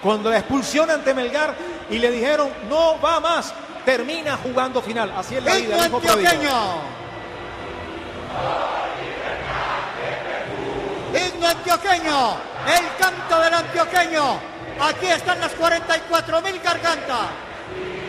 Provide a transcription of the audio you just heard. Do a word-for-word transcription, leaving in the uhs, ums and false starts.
cuando la expulsión ante Melgar y le dijeron no va más, termina jugando final. Así es la vida. Himno antioqueño. Himno antioqueño, el canto del antioqueño. Aquí están las cuarenta y cuatro mil gargantas.